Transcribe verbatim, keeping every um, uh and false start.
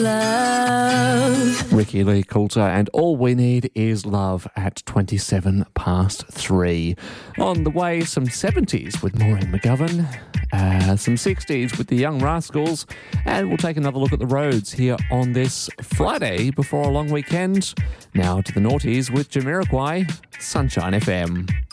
Love. Ricky Lee Coulter and All We Need Is Love at twenty-seven past three. On the way, some seventies with Maureen McGovern, uh, some sixties with the Young Rascals, and we'll take another look at the roads here on this Friday before a long weekend. Now to the noughties with Jamiroquai, Sunshine F M.